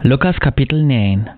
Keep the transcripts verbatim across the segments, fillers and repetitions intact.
Lukas kapitel negen.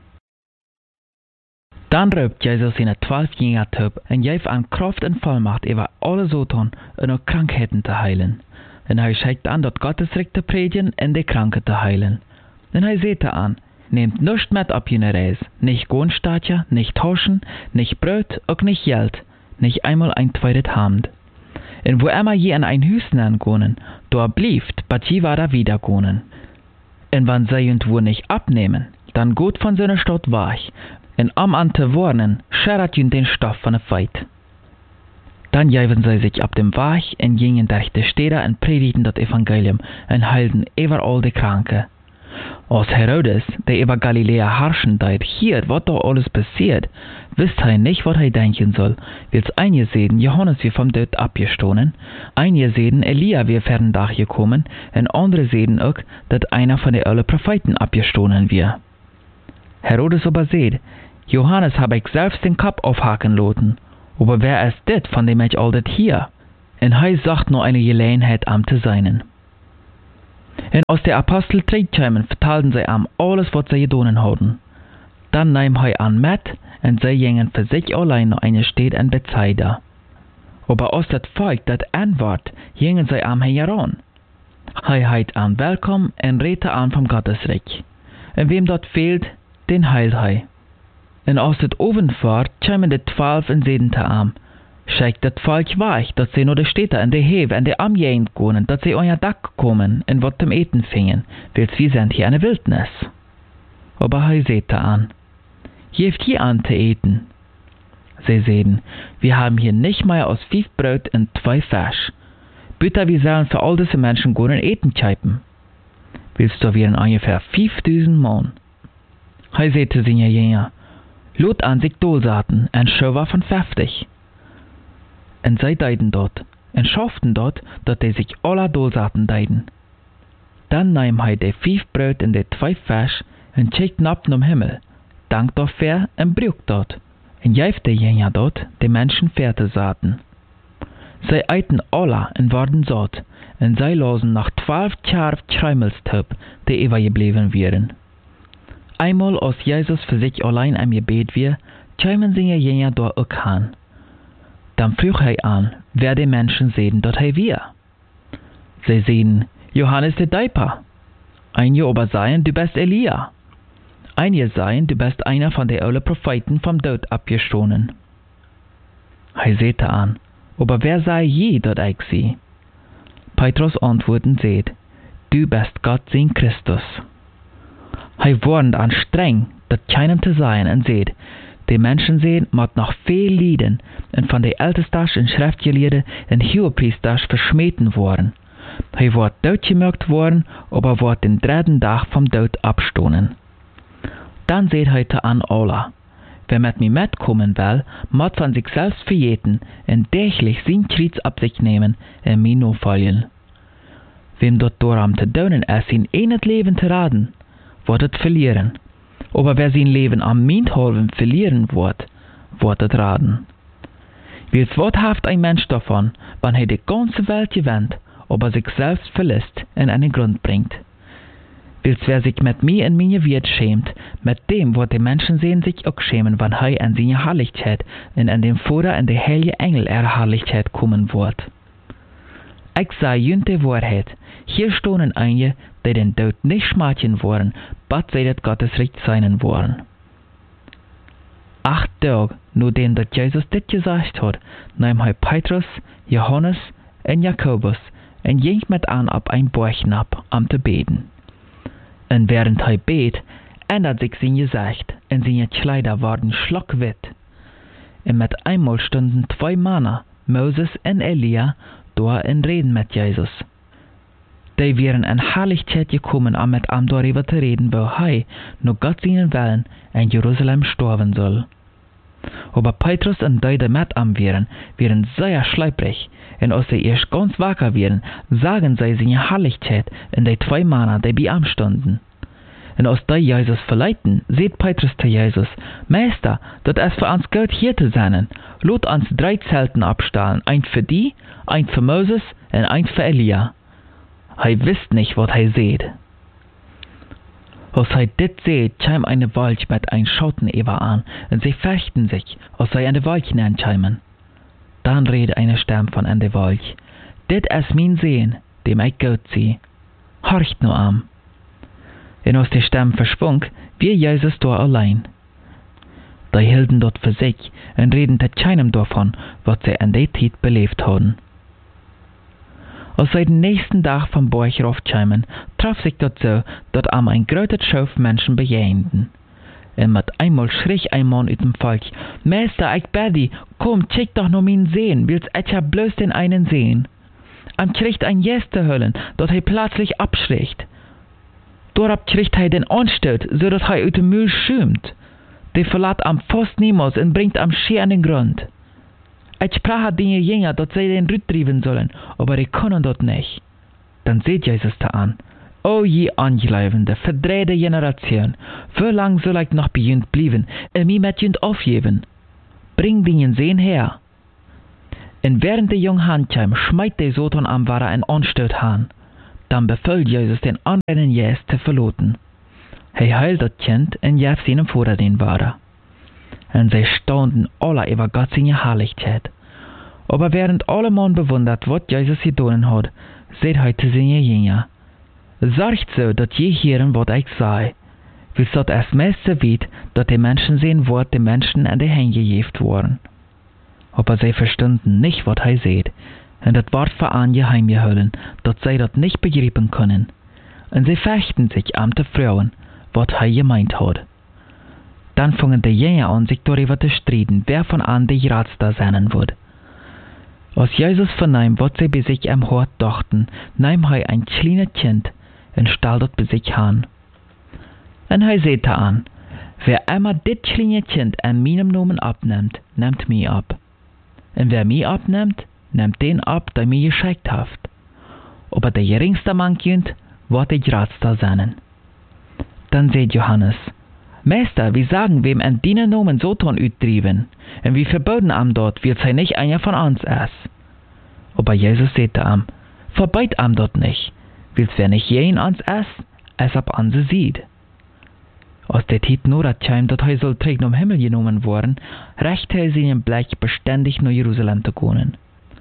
Dan roept Jezus zijn twaalf jünger op en geeft aan kracht en volmacht over alle Satan en ook krankheden te heilen. En hij scheidt aan dat Gottes recht te predigen en de kranken te heilen. En hij zegt aan, nehmt nichts met op je reis, nicht Gohnstaatje, nicht Taschen, nicht Brot, ook nicht Geld, nicht einmal ein zweites Hemd. En wo immer je in ein Hüsten gonen, dort blieft, bat je wieder wieder gonen. En wann sie und wo nicht abnehmen, dann geht von seiner Stadt weg, en am an te warnen, schert jünt den Stoff von der Feit. Dann jäven sie sich ab dem Weg en gingen durch die Städte en predigten das Evangelium en heilten überall die Kranke. Als Herodes, der über Galiläa herrschen deut, hier, was da alles passiert, wisst er nicht, was er denken soll, weil's einige sehen, Johannes wir vom Tod abgestohlen, einige sehen, Elia wir fern Dach gekommen, en andere sehen auch, dass einer von den alle Propheten abgestohlen wir. Herodes aber seht, Johannes habe ich selbst den Kopf aufhaken lassen, aber wer ist dit, von dem ich all dit hier? En hij sagt nur eine Gelegenheit am zu seinen. En als der Apostel terugkwamen, vertelden sie am alles, was sie gedonen hadden. Dann nahm hij an met, en sie gingen für sich allein nach einer Stadt in Bethsaida. Aber als das Volk das antwort, gingen sie am heran. Hij heit an welkom en redte an vom Gottesreich. En wem dort fehlt, den heilt hij. En als het overvaart, kwamen de twaalf en zeiden te am. Schickt das Volk weg, dass sie nur die Städte in die Heve und die Amjegend gehen, dass sie euer Dach kommen und was zum Eten fingen, weil wir sind hier in der Wildnis. Aber er sagte an, gebt hier an zu eten. Sie sagten, wir haben hier nicht mehr als fünf Brot und zwei Fisch. Bitte, wir sollen für all diese Menschen gehen und eten kaufen. Willst du wir ungefähr fünftausend Mann? Er sagte seine Jünger, lot an sich Dolsaten, ein Schauer von fünfzig. Und sie deiden dort, und schafften dort, dass sie sich alle Dolsaten deiden. Dann nahm er die fünf Brot und die zwei Fisch und schickten ab zum Himmel, dank dafür und brüch dort, und gäf die Jünger dort, die Menschen Fährte saten. Sie eiten alle und waren satt, und sie losen nach zwölf Jahren Schreimelstub, die übergeblieben wären. Einmal als Jesus für sich allein am Gebet war, kamen seine Jünger dort auch an. Dann frug er an, wer die Menschen sehen, dort er war. Sie sehen, Johannes der Täufer. Einige aber sagen, du bist Elia. Einige sagen, du bist einer von den alten Propheten vom Tod abgestohlen. Er sagte an, aber wer sei je, dort ich sie? Petrus antworten seht, du bist Gott sein Christus. Er warnt an streng, dat keinem zu sein, und seht, die Menschen sehen, mat noch viel Lieden und von den Ältesten und Schriftgelehrten und Hohepriesters verschmähten worden. Er wird totgemerkt worden, aber wird den dritten Tag vom Tod abstohlen. Dann seht heute an alle, wer mit mir mitkommen will, muss von sich selbst verjeten und täglich sein Kreuz ab sich nehmen und mir nur folgen. Wem dort darum zu tun ist, sein eines Leben zu raten, wird es verlieren. Aber wer sein Leben am Minthalben verlieren wird, wird es raten. Wie was haft ein Mensch davon, wenn er die ganze Welt gewinnt, aber sich selbst verlässt und an den Grund bringt? Wils wer sich mit mir in meine Wert schämt, mit dem wird die Menschen sehen sich auch schämen, wenn er an seine Herrlichkeit und an dem Vater und der heilige Engel ihrer Herrlichkeit kommen wird. Ich sage jünt die Wahrheit, hier stehen einige, die den Tod nicht schmatchen wollen, bis sie das Gottesreich sein wollen. Acht Tage, nachdem dass Jesus das gesagt hat, nahm er Petrus, Johannes und Jakobus und ging mit an ab ein Bäuchchen ab, um zu beten. Und während er bet, ändert sich sein Gesicht und seine Kleider wurden schlockwitt. Und mit einmal stunden zwei Männer, Moses und Elia, da in Reden mit Jesus. Die wären in Herrlichkeit gekommen, um mit ihm darüber zu reden, wo er, nur Gott seinen Willen, in Jerusalem sterben soll. Aber Petrus und die, die mit ihm wären, wären sehr schleiprig, und als sie erst ganz wacker wären, sagen sie seine Herrlichkeit in die zwei Männer, die bei ihm standen. Und als die Jesus verleiten, sieht Petrus zu Jesus, Meister, das ist für uns gut hier zu sein. Lot uns drei Zelten abstahlen, eins für die, eins für Moses und eins für Elia. Er wisst nicht, was er sieht. Als hij dit seht, chim eine Wolk mit ein Schatten über an, und sie fechten sich, als sie an de Wolk hineinchimen. Dann redet eine Stimme von an de Wolk: Dit is mein Sehen, dem ich gut zie. Horcht nur an. Und als die Stimme verschwunk, wie Jesus dort allein. Die hielten dort für sich und reden zu keinem davon, was sie an der Zeit belebt hatten. Als sie den nächsten Tag vom Berg raufkamen, traf sich dort so, dass am ein großer Schauf Menschen bejähenden. Und mit einmal schrie ein Mann aus dem Volk: Meister, ich bitte dich, komm, check doch noch mein Sehen, willst ich hab bloß den einen sehen. Am kriegt ein Jäste höllen, dass er plötzlich abschreckt. Dorab kriegt er den Anstoß, so dass er aus dem Müll schümt. Der verlässt am fast niemals und bringt am schier an den Grund. Ich sprach den Jünger, dass sie den Rüt trieben sollen, aber die können dort nicht. Dann seht Jesus da an: O je angeleibende, verdrehte Generation, wie lang soll ich noch bei jünd blieben, und mich mit jünd aufgeben? Bring den Sehen her. Und während der junge Hand kam, schmeit der Satan am Wara ein Anstoß an. Dann befahl Jesus den anderen Jäs zu verloten. Er heilt das Kind und gab seinem Vater den Wara. Und sie staunten alle über Gott seine Herrlichkeit. Aber während alle Mann bewundert, was Jesus getan hat, seht er zu seinen Jünger: Sorgt so, dass je hören, was ich sage. Weil dort erst meiste weit, dass die Menschen sehen, wo die Menschen an die Hände gejeft wurden. Aber sie verstanden nicht, was er seht, und das Wort war angeheim gehalten, dass sie das nicht begreifen können. Und sie fechten sich am zu Frauen, was er gemeint hat. Dann fingen die Jünger an, sich darüber zu streiten, wer von an die Ratster sein wird. Als Jesus vernahm, was sie bei sich am Hort dachten, nahm er ein kleines Kind und stellte das bei sich an. Und er sagte an: Wer einmal dit kleine Kind an meinem Namen abnimmt, nimmt mich ab. Und wer mich abnimmt, nimmt den ab, der mir geschickt hat. Aber der geringste Mann Kind wird der Ratster sein. Dann sagt Johannes: Meister, wir sagen, wem an deinen Namen Satan uttrieben, und wir verboten am dort, wird sei nicht einer von uns es. Aber Jesus sagte am: Verbeit am dort nicht, will's wer nicht jeden uns es, es ab an sie sieht. Als der Tit nur kam, dass er soll trägt um Himmel genommen worden, reichte er seinen Blick beständig nach Jerusalem zu gehen.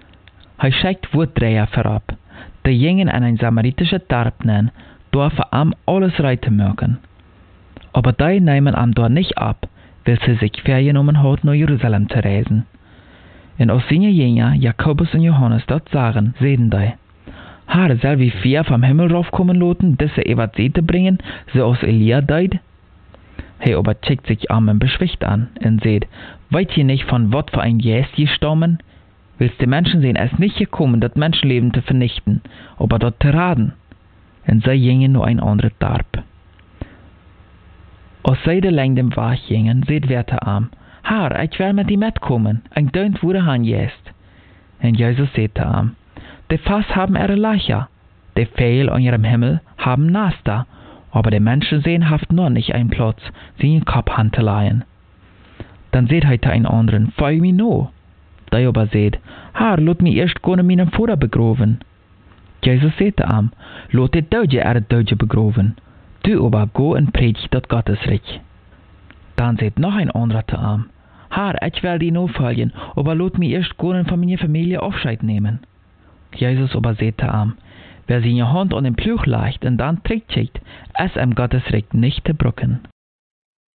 Er schickt Wortdreher vorab, die jingen an ein samaritischer Dorf nennen, dort am alles reiten mögen. Aber die nehmen am dort nicht ab, weil sie sich vorgenommen hat, nach Jerusalem zu reisen. Und als seine Jünger, Jakobus und Johannes, dort sagen, sehen die: Herr, soll wie vier vom Himmel raufkommen lassen, diese Evangelie bringen, so als Elia deid? Hey, aber checkt sich arm und beschwicht an und seht: Weißt ihr nicht, von was für ein Jäst die stammen? Willst die Menschen sehen, es ist nicht gekommen, das Menschenleben zu vernichten, aber dort zu raden. Und sie gingen nur ein anderes Dorf. Als sie de lang dem Weg gingen, seht Werte arm: Herr, ich will mit dir mitkommen, ein deunt wurde han jest. Und Jesus sagte arm: Die Fass haben ihre Leicher, die Vögel an ihrem Himmel haben Nester, aber die Menschen sehen haft nur nicht einen Platz, sie in Kopf zu leihen. Dann seht heute ein anderen: Folg mir no. Der aber seht: Herr, lot mich erst gehen meinen Vater begraben. Jesus sagte arm: Lot die Deutsche ihre Deutsche begraben. Du aber go und predigt das Gottesreich. Dann seht noch ein anderer zu arm: Herr, ich will die no folgen, aber lot mich erst gehen von meiner Familie Aufscheid nehmen. Jesus aber sagte arm: Wer seine Hand an den Pluch legt und dann trägt, ist im Gottesreich nicht zu brücken.